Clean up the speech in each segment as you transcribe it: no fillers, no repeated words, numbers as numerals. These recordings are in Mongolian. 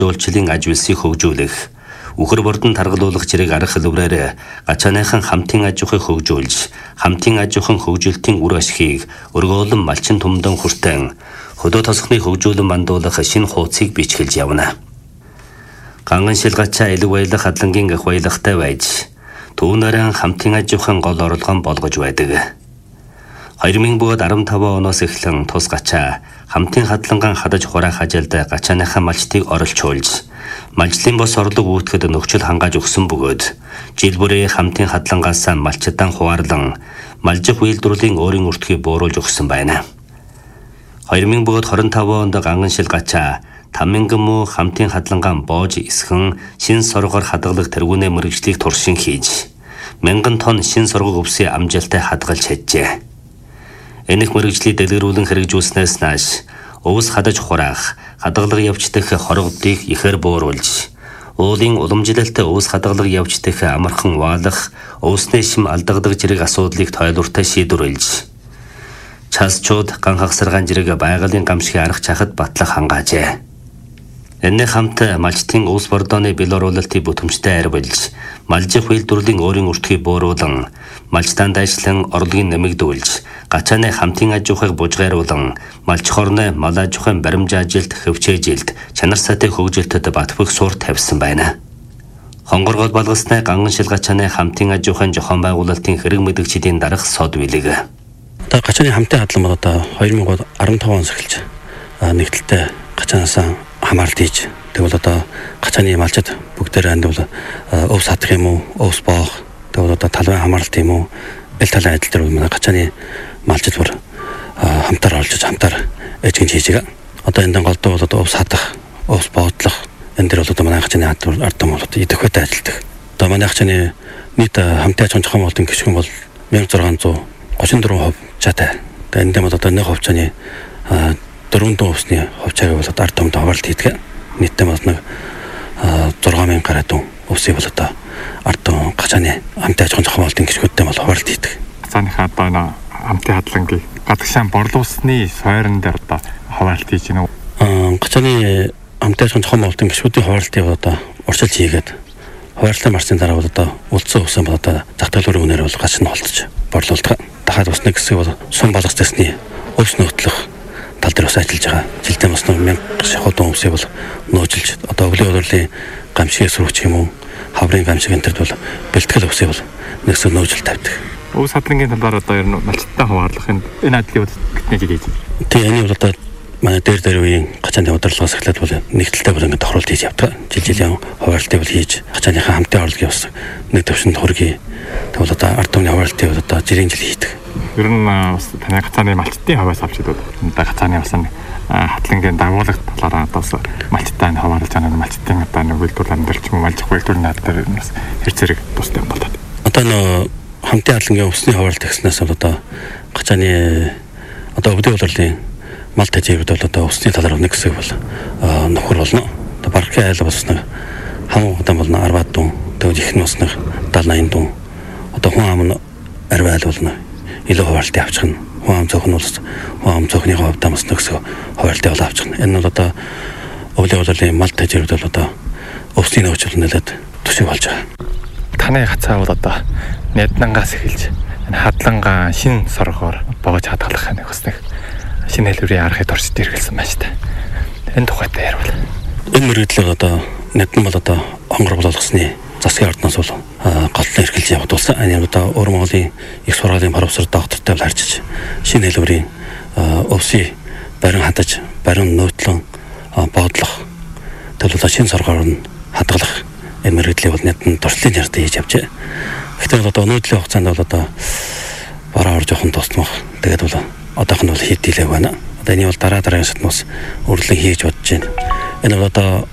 Жуулчлалын аж үйлсийг хөгжүүлэх, үхэр бордон таргалуулах зэрэг арга хэлбэрээр гачааныхан хамтын аж ахуйг хөгжүүлж, хамтын аж ахуйн хөгжүүлэлтийн үр ашгийг өргөөлөн малчин тумдан хүртэн хөдөө тосгоны хөгжүүлэн мандуулах шинэ хуудсыг бичгэлж явна. Ганган шил гачаа элэг баялах хадлангийн ах баялагтай байж, түүнээрэн хамтын аж ахуйн гол орлогон болгож байдаг. 2015 оноос эхлэн тус гачаа хамтын хадланган хадаж хураах ажилд гачааныхаа малчтыг оролцуулж, малжлын бос орлого үүтгэхэд нөхцөл хангааж өгсөн бөгөөд жил бүрээ хамтын хадлангаас малчтан хуваарлан малжих үйлдвэрлэлийн өөрийн үртгийг бууруулж өгсөн байна. 2025 онд ганган шил гачаа Таминган муу хамтын хадлангаан боож исхэн шин соргоор хадгалах тэргүүнээ мэргэжлийг туршин хийж 1000 тонн шин соргог өвсөө амжилттай хадгалж чаджээ. Энэх мэргэжлийг дэлгэрүүлэн хэрэгжүүлснээс нааш өвс хадаж хураах, хадгалах явж дэх хоргодыг ихээр бууруулж, уулын уламжлалтай өвс хадгалах явж дэх амархан ваалах, өвснээ шим алдагдаг зэрэг асуудлыг тойлууртай шийдвэрлэж, часчууд ганхагсаргаан зэрэг байгалийн гамшигын арга чахад батлах хангаажээ. Энэ хамт малчтын өвс бордооны бэлоруулалтыг бүтэмжтэй арвилж, малжих үйлдвэрлэлийн өөрийн үртгийг бууруулан, малчтан дайшлан орлогыг нэмэгдүүлж, гачааны хамтын аж ахуйг бужгааруулан, малчих орны мал аж ахуйн баримжаа ажилд хөвчөөжилд чанар сайтай хөгжилтэд бат бөх суурь тавьсан байна. Хонгоргол балгаснаа ганган шил гачааны хамтын аж ахуйн зохион байгуулалтын хэрэг мэдгчдийн дарах сод билэг. Одоо гачааны хамтын хадлан бол одоо 2015 оноос эхэлж нэгдэлтэй гачаанаас хамаарал хийж, тэгвэл одоо гачааны малчид бүгдээр анд бол өвс хадах юм уу, өвс боох, тэгвэл одоо талбай хамааралт юм уу, ил талын адил дээр манай гачааны малчид бүр хамтаар олж хамтаар эжгэн хийж байгаа. Одоо энэ голдуу бол одоо өвс хадах, өвс боотлох энэ дээр бол одоо манай гачааны ард том бол идэх хөтэй ажилдаг. Одоо манай гачааны нийт хамтын аж ахуйн зохион байгуулалтын гишүүн бол 1634% чатай. Тэгээ энэ дэм одоо нэг хувьцааны 400 өвсний хувьцааг бол одоо ард түмэнд хаваалт хийдэг. Нийтдээ бол нэг 6000 гаруй дун өвсийг бол одоо ард түмэн гачааны хамтын аж ахуйн зохион байгуулалтын гишүүдтэй бол хаваалт хийдэг. Гачааныхаа одоо хамтын хадлангийн гадагшаан борлуусны сойрон дээр одоо хаваалт хийж гинэ. Гачааны хамтын аж ахуйн зохион байгуулалтын гишүүдийн хаваалтыг одоо урьдчилж хийгээд хаваалтлын марцны дараа бол одоо үлдсэн өвсөн бол одоо зах төлөвийн үнээр бол гачаанд холдож борлуулдаг. Дахиад бас нэг хэсэг бол сум балгас дэсний өвс нөтлөх тал дээр бас ажиллаж байгаа. Жилдээ бас 1000 шахуу дун өвсийг бол нөөжилж одоо өвлийн удирлын гамшигээс рүүч юм уу, хаврын гамшиг энэ төр бол бэлтгэл өвсийг бол нэгсээ нөөжил тавьдаг. Өвс хадлангийн талаар одоо ер нь малчттай хуваарлах энэ ажлыг бүтнээ хийж байна. Тэгээ энэ бол одоо манай дээр үеийн гачааны удирдлагаас эхлээд бол нэгдэлтэй бол ингээд тохируулт хийж явдаг. Жилийн хуваарлтыг бол хийж гачааныхаа хамтын орлогын бас нэг төвшөнд хөргий. Тэгвэл одоо ард түмний хуваарлтыг бол одоо жилийн жил хийдэг. Ер нь бас таны гачааны малчтын хаваас авчид бол одоо гачааны бас хатлангийн дагуулгах талаараа одоо малчтай хаваарлаж байгаа малчтын одоо нэг үйлдвэрлэл амжилт юм малжих үйлдвэрлэлийн наадаар бас хэр зэрэг тустай болоод. Одоо нөө хамтын хатлангийн өвсний хаваарлт гэснээс бол одоо гачааны одоо өвлийн удирлын мал тэжээвд бол одоо өвсний талаар нэг хэсэг бол нөхөр болно. Одоо бархын айл бас нэг хамаг удаан болно 10 дун, тэгвэл их нь бас нэг 70-80 дун. Одоо хүн ам нь арвай айл болно. Илүү хаваалтыг авчих нь. Хүн ам цохин бол хүн ам цохны хувьд бас нэг хэсэг хаваалтыг бол авчих нь. Энэ бол одоо өвлийн удирлын мал тэжээвд бол одоо өвсний нөөцөл нэлээд төшиг болж байгаа. Таны гацаа бол одоо Няднангаас эхэлж энэ хадлангаа шин соргоор боож хадгалах нэг бас нэг шинэ хэлбэрийн аргыг орчд иргэлсэн байна шүү дээ. Энэ тухайтай ярил. Энэ мөрөдлөг одоо Няднан бол одоо онгор болгосны засгийн ордноос бол голлон эрхэлж яваад болсон. Энэ одоо Өвөр Монголын их сургуулийн профессор доктортай бол харьцаж шинэ хэлбэрийн өвсийг барин хадаж, барин нөөтлөн боодлох төлөвлөлт шин соргоор нь хадгалах энэ мөрөдлөг бол Няднан туршлын ярдаа хийж явжээ. Гэхдээ одоо нөөдлийн хугацаанд бол одоо бараа орж явах нь тусмах. Тэгээд бол одоох нь бол хийдэлээ байна. Одоо энэ бол дараагийн сэтмос өрлөг хийж бодож байна. Энэ бол одоо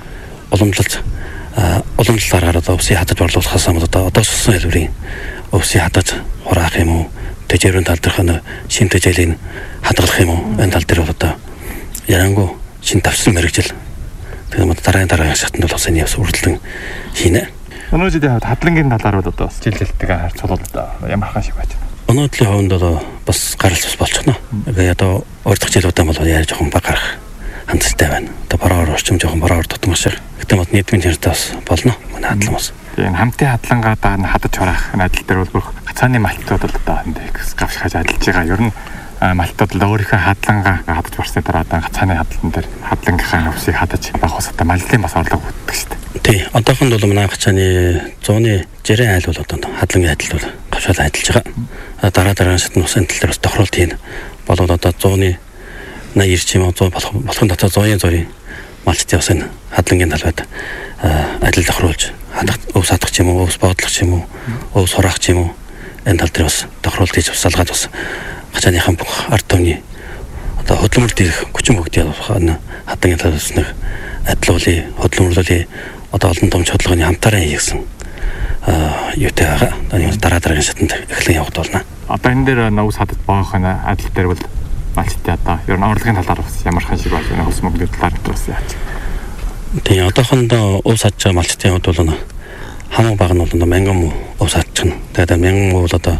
уламжлалаар одоо өвсийг хадаж борлуулахаас хамт одоо судсан хэлбэрийн өвсийг хадаж хураах юм уу? Тэжээрийн тал дээрх нь шин тэжээлийн хадгалах юм уу? Энэ тал дээр бол одоо ярангуй шин тавьсан мэрэгжил. Тэгээд дараагийн шатнд бол бас энэ явс үргэлжлэн хийнэ. Өнөөдрийн хавьд хадлангийн талаар бол одоо жилдэлтэйгээ харьцуулбал ямар хаан шиг байж байна. Өнөөдрийн хувьд бол бас гаралц бас болчихно. Тэгээ одоо урдах жил удаан бол яаж жоохон баг гарах. хандлагатай байна. Одоо бороор орчим жоохон бороор тутам шиг. Гэтэ мод нийтмийн чанартай бас болно. Манай хадлан бас. Тэгээ хамтын хадлагаа хадаж хураах адил дээр бол бүх гацааны малтууд одоо гавшихаж ажиллаж байгаа. Ер нь малтууд л өөрийнхөө хадлагаа хадаж барсны дараа гацааны хадлан дээр хадлагынхаа өвсийг хадаж байх ус одоо маллын бас орлого бүтдэг шүү дээ. Тий, одоохонд бол манай гацааны 100-ны 60 айл бол одоо хадлагын адил бол гавшаал ажиллаж байгаа. Дараа шатны усын тал дээр бас тохируулт хийн. Болоод одоо 100-ны 80 ч юм уу 100 болохын дотор 100-ийн зорийн малчтын усын хадлагын талбайд адил тохируулж өвс хадах ч юм уу, өвс боодлох ч юм уу, өвс хураах ч юм уу энэ тал дээр бас тохируулт хийж салгаад бас гацааныхан бүх ард түмний одоо хөдөлмөр дээрх хүчин бүгдийг хадлагын талаас нэг адилуулын хөдөлмөрлөлийн одоо олон том чодлогын хамтаараа хийгсэн юутай байгаа. Дараа шатанд эхлэн явах болно. Одоо энэ дээр өвс хадаж боох адил дээр бол малчтын одоо ер нь орлогын талаар бас ямар хэн шиг байна. Өвс мөнгөний талаар бас яаж. Тэгээ одоохондоо өвс хадж байгаа малчтын хувьд бол хамаг баг нь бол мянган өвс хадж байна. Тэгээд мянган бол одоо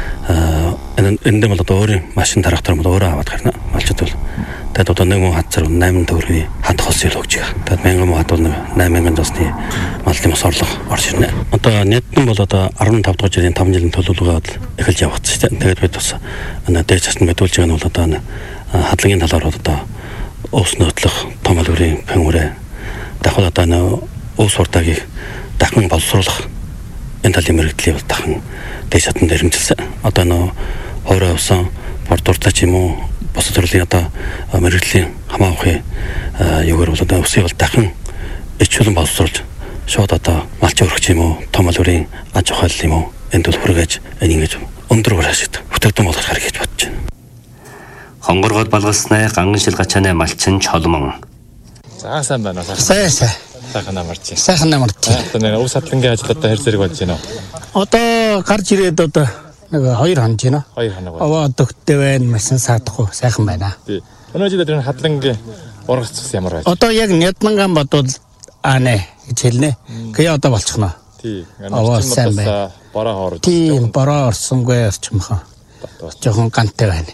энэ бол одоо өөрийн машин трактор бол өөрөө аваад гарна. Малчд бол тэгээд одоо нэг хүн хадсар 8 төгрөгийн хадах ус ил өгч байгаа. Тэгээд мянган хад бол 8000 зосны малын ус орлого орж ирнэ. Одоо нийтэн бол одоо 15 дахь жилийн 5 жилийн төлөвлөгөөд эхэлж явах гэсэн. Тэгээд бид бас дээд цаснд мэдүүлж байгаа нь бол одоо хадлагын талаар одоо өвс нөтлөх том албарын пэнгүрэ дахиад одоо өвс хурдаагийг дахин боловсруулах энэ талын мэрэгдлийг дахин дээд цаснд нэрмжилсэн. Одоо хоорой усан бордуртаа ч юм уу бос төрлийн одоо мэрэгжлийн хамаахын юугаар бол одоо өвсийг бол дахин ичүүлэн боловсруулж шууд одоо малч өргөч юм уу том албарын аж ахуйл юм уу энд бол хүргэж ингэж өндөр урашид бүтээгдэхүүн болгох хэрэг гэж бодож байна. Хонгоргоод балгалснаа ганган шил гачааны малчин чолмон. За сайн байна уу? Сайн. Сайхан амарч. Сайхан амарч. Одоо өвс хадлагын ажилдаа хэр зэрэг болж байна уу? Одоо гарч ирээд одоо нэг 2 хоног байна. 2 хоног. Аваа дөгттэй байна, машин саадахгүй сайхан байна. Тий. Өнөө жилд энэ хадлагын ургац ямар байж? Одоо яг Нядманган бодвол нэ гэж хэлнэ. Гээ одоо болчихно. Тий. Аваа сайн байна. Бороо хоорож. Тий, бороо орсонгүй орчмхон. Жохон гантай байна.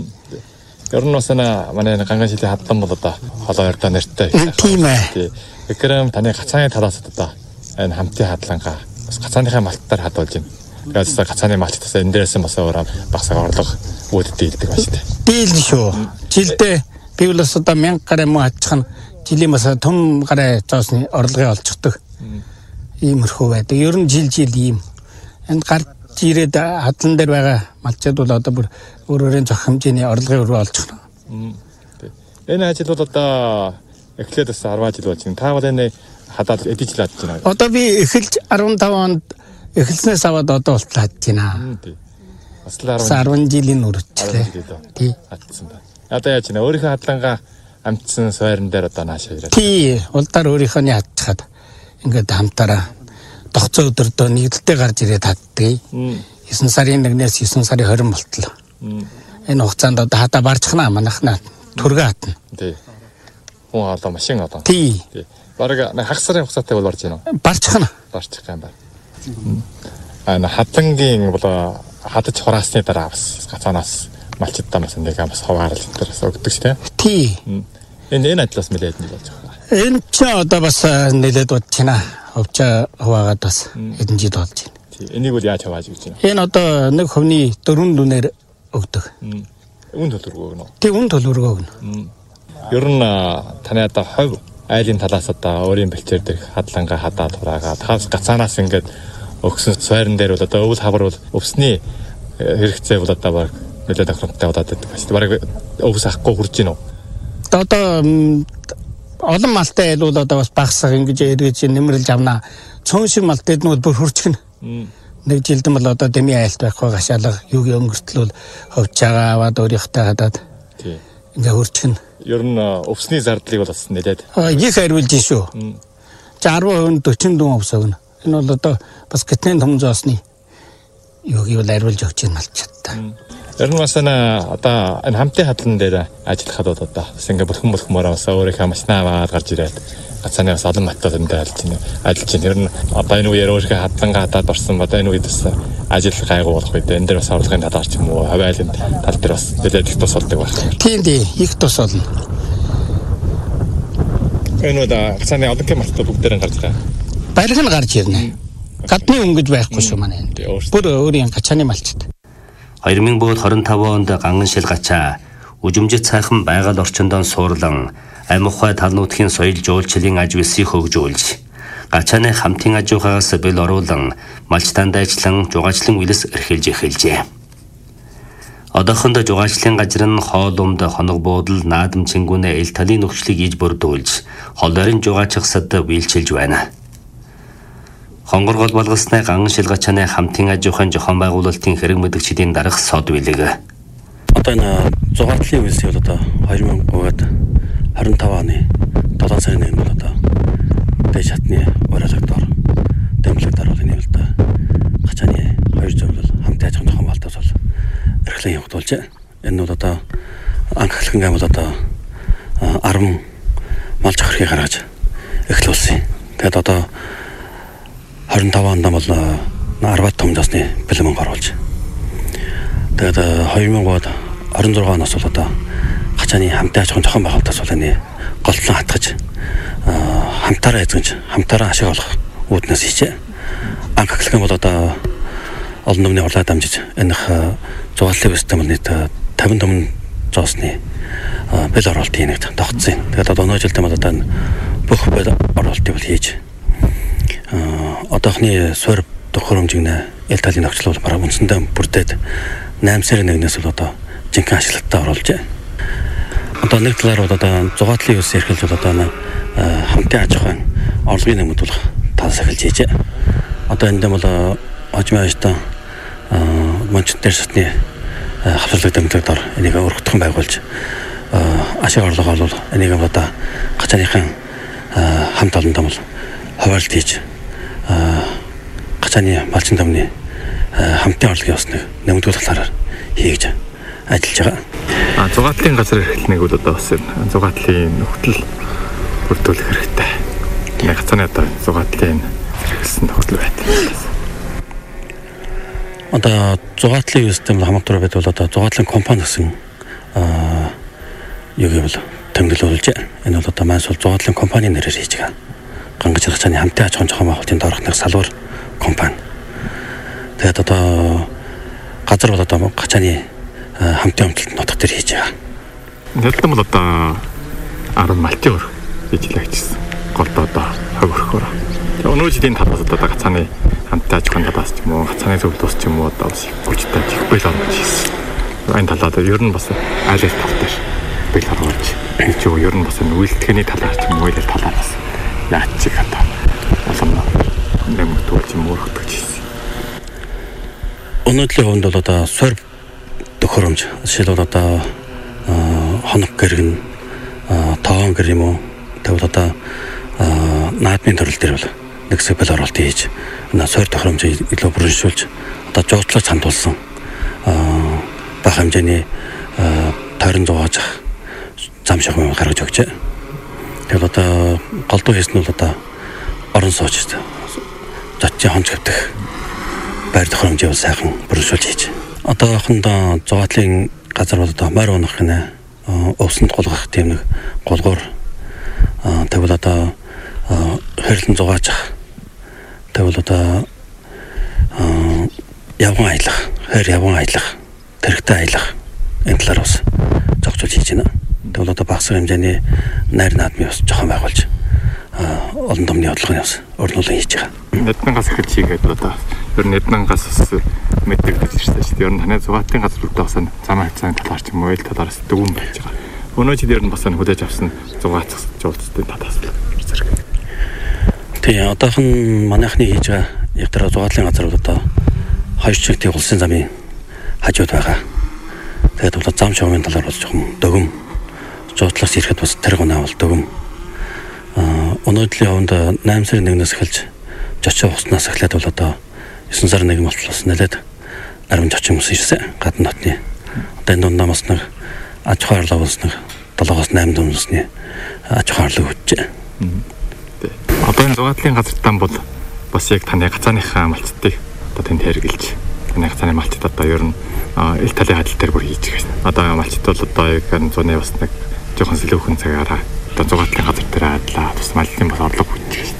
Ер нь бас манай ганган шилийн хадлаган бол одоо холоо ярдаа нэртэй. Тийм ээ. Тий. Экрам таны гацааны талаас одоо энэ хамтын хадлагаа бас гацааныхаа малтаар хадуулж байна. Тэгээд гацааны малтаас энэ дээрээс бас өөр багсаг орлого үүдтэй илдэг байна шүү дээ. Дийл шүү. Жилдээ би бол бас одоо 1000 гаруй муу хадчих нь жилийн бас том гаруй зоосны орлогын олждаг. Иймэрхүү байдаг. Ер нь жил ийм. Энд гарч ирээд хадлан дээр байгаа малчид бол одоо бүр өөрөөрийн зөх хэмжээний орлогын өрөө олж байна. Энэ ажил бол одоо эхлээд бас 10 жил болж байна. Та бол энэ хадаад эдэж л хадж байна. Одоо би эхэлж 15 онд эхэлснээс аваад одоо болтол хадж байна. Тий. Бас л 10 жилийн үргэлжлээ. Тий. Хадсан байна. Одоо яаж нэ өөрийнхөө хадлагаа амтсан сойрон дээр одоо наашаа ирээд. Тий. Улдаар өөрийнхөө хадчихад ингээд хамтаараа тогцоо өдөрдөө нэгдэлтэй гарч ирээд хаддаг. 9 сарын 1-ээс 9 сарын 20 болтлоо. Энэ хугацаанд одоо хадаа барчхнаа манайхнаа түргээ хатна. Тий. Хүн одоо машин одоо. Тий. Бараг хагас сарын хугацаатай бол барж байна уу? Барчхна. Барчих юм байна. Хадлагын бол хадаж хураасны дараа бас гацаанаас малчдаа бас нэг бас хаваарл энэ бас өгдөг шүү дээ. Тий. Энэ адлаас нэлээд нэг болж байгаа. Энэ ч одоо бас нэлээд удаж байна. Овчоо хуваагаад бас хэдэн жил болж байна. Тий. Энийг бол яаж хавааж гэж байна? Энэ одоо нэг хувийн 4 дүнээр өгдөг. Үн төлөвлөгөө өгнө үү? Тий, үн төлөвлөгөө өгнө. Ер нь таны одоо хов айлын талаас одоо өөрийн бэлчээр дэх хадлагаа хадаад хураагаад хаас гацаанаас ингээд өгсөн сойрон дээр бол одоо өвөл хавар бол өвсний хэрэгцээ бол одоо баг нэлээд тохиромжтой болоод байдаг байна. Бараг өвс авахгүй хурж гин үү? Одоо олон малтай айл бол одоо бас багсах ингэж эргэж нэмэрлж авна. Цөөн шиг малтай нь бүр хурцгэн. Нэг жилдэн бол одоо дэмий айлт байхгүй гашаалга юугийн өнгөртлөл ховж байгаа аваад өөрийнхөө хадаад. Тий. Ингээ хурцгэн. Ер нь өвсний зардлыг бол бас нэлээд их хариулж шүү. 10% 40 дүн өвс өгнө. Энэ бол одоо бас гитнийн том зоосны юугийг бол хариулж өгч юм малчтай. Ер нь бас одоо энэ хамтын хадлан дээр ажиллахад бол одоо бас ингээ бүлхмөрөө бас өөрийнхөө машинаа аваад гарч ирээд гацааны бас олон маттууд энэ дээр ажиллаж байна. Ер нь одоо энэ үеэр өөрийнхөө хадлагаа хадаад орсон одоо энэ үед бас ажил гайгүй болох үед энэ дээр бас орлогын талаар ч юм уу хавайлын тал дээр бас нэлээд их тус болдог байна. Тийм их тус болно. Өнөөдөр гацааны одонгийн малчтууд бүгдээрээ гарч байгаа. Барих нь гарч ирнэ. Гадны өнгөж байхгүй шүү манай энд. Бүр өөрийн гачааны малчт. 2025 онд Ганганшил гачаа үжимжит цайхан байгаль орчиндөө суурлан амь ухай тал нутгийн соёл жуулчлалын аж үлсийг хөгжүүлж гачааны хамтын аж ахуйгаас бэл оруулан малчтаанд ажиллан жугаачлан үлэс эрхэлж эхэлжээ. Одоохондоо жугаачлалын газар нь хоол унд хоног буудал наадам чингүнэ ил талын нөхцөлийг иж бүрдүүлж холойрын жугаачихсад биелчилж байна. Хонгоргол болгосны Ганганшил гачааны хамтын аж ахуйн зохион байгуулалтын хэрэг мэдгчдийн дарах сод билэг. Одоо энэ зугаатлын үйлсийг одоо 2025 оны 7 сарын 1-нд бол одоо дээд шатны урайлагдор тэмдэглэлд оруулын юм л да. Гачааны 2 зөв бол хамтын аж ахуйн зохион байгуулалтаас бол эрхлэн явагдуулж байна. Энэ бол одоо анхаглан гам бол одоо 10 мал зохирхийг гаргаж эхлүүлсэн. Тэгээд одоо 25 онд бол 10 том засны бэлэн мөнгө оруулж. Тэгээд 2026 оноос бол одоо гачааны хамтын аж ахуйн зохион байгуулалтаас бол энэ голтлон хатгаж хамтаараа эзэмж хамтаараа ашиг олох үүднээс хийжээ. Анхаглан бол одоо олон номны хурлаа дамжиж энэ зугааллын систем нийт 50 том зоосны бэл оруулалтын нэг тогтсон. Тэгээд одоо өнөө жилдээ бол одоо бүх бэл оруулалтыг бол хийж одоохны суурь төхөөрөмжигнэ ил талын нөхцөл бол бараг үндсэндээ бүрдээд 8 сарын 1-ээс бол одоо жинхэнэ ашиглалтад оруулж байна. Одоо нэг талаар бол одоо зугаатлын үйлс эрхэлж бол одоо хамтын аж ахуйн орлогын нэмэгдүүлэх талаас эхэлж хийж байна. Одоо энэ дэм бол хожим аажтаа мончтер шатны хавцлаг тэмдэглэлээр энийг өргөдгөн байгуулж ашиг орлого бол энийг одоо гачааныхан хамт олондоо бол хуваалт хийж гачааны малчин тамны хамтын орлогын ёсныг нэмэгдүүлэх талаар хийж ажиллаж байгаа. Зугаатлын газар эрхлэнэг бол одоо бас зугаатлын нөхцөл бүрдүүлэх хэрэгтэй. Нэг гацааны одоо зугаатлын хэрэгсэн тохиолдол байна. Одоо зугаатлын систем хамгаалалтаар бид бол одоо зугаатлын компани гэсэн юу гэвэл тэмдэглүүлж байна. Энэ бол одоо маань зугаатлын компани нэрээр хийж байгаа. Гангаж гачааны хамтын аж ахуйн зохион байгуулалтын доорхны салбар компани. Тэгээд одоо газар бол одоо гачааны хамтын өмтөлт нутаг дээр хийж байгаа. Нэлээд бол одоо 10 малчин өр хийжлэгчсэн. Голдоо одоо хог өрхөөр. Тэгээ өнөө жилийн талаас одоо гацааны хамтын аж ахуйн талаас ч юм уу, гацааны зөвлөлт ус ч юм уу одоо бас хүчтэй их бэл оруулж хийсэн. Энэ талаад ер нь бас айл ал тал дээр бэл оруулж чи ер нь бас үйлдэхний талаар ч юм уу, айл талаар бас яаж ч одоо олон нэмэгдүүлж юм өргөдөж хийсэн. Өнөөдрийн хувьд бол одоо суурь төхөөрөмж жишээлбэл одоо хоног гэргэн тоон гэр юм уу тэгвэл одоо наадмын төрөл дээр бол нэг хэсэг бэл оруулалт хийж энэ суурь төхөөрөмжийг илүү бүрэншүүлж одоо жуулчлалд хандуулсан бага хэмжээний тойрон зугааж зам шахмын гаргаж өгч. Тэгэл одоо голдуу хийсэн нь бол одоо орон сууч зочдын хонж хэвдэх байр тохиромжийг сайхан бүрэлдэхүүн хийж. Одоохондоо зугаатлын газар бол одоо морь унах гинэ өвсөнд гулгах тийм нэг гулгуур тэгвэл одоо хэрлэн зугаажах тэгвэл одоо явган аялах хэр явган аялах тэрэгтэй аялах энэ талаар бас зохицуулж хийж байна. Тэгвэл одоо багас хэмжээний найр наадмын бас зохион байгуулж олон томны бодлогын бас өрнүүлэн хийж байгаа. Нэднангаас эхэлж хийгээд одоо ер нь нэднангаас мэдээлж ирсэн шүү дээ. Ер нь таны зугаалтын газар руу бас зам хавцааны талаар ч юм уу, ил талаараас дүүн байж байгаа. Өнөө жил ер нь бас хүлээж авсан зугаалцах жуулчдын талаас зэрэг. Тэгээ одоохон манайхны хийж байгаа яг тэр зугаалын газар бол одоо хоёр чигтийн улсын замын хажууд байгаа. Тэгээд бол зам шугамын талаар бол жоохон дөгөм жуудлаас ирэхэд бас тэр гонаа бол дөгөм. Өнөөдрийн хувьд 8 сарын 1-ээс эхэлж жочоо хуснаас эхлээд бол одоо 9 сарын 1 болтлоос нэлээд арвин жочин хүмүүс ирсэн гадны нотны. Одоо энэ дундаас нэг аж ахуй орлого бас нэг 7-8 дундасны аж ахуй орлого өгч. Одоо энэ зугаатлын газартаа бол бас яг таны гацааныхаа малчтыг одоо тэнд хэрэгжилж таны гацааны малчт одоо ер нь ил талын хадал дээр бүр хийж гэнэ. Одоо малчт бол одоо яг зуны бас нэг жоохон сэлүүхэн цагаараа одоо зугааллын газар дээр ажиллаа. Бас маллын бас орлого